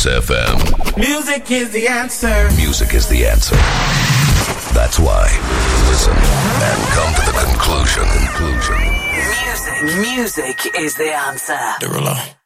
Hits FM. Music is the answer. Music is the answer. That's why. Listen and come to the conclusion. Music is the answer. Derulo.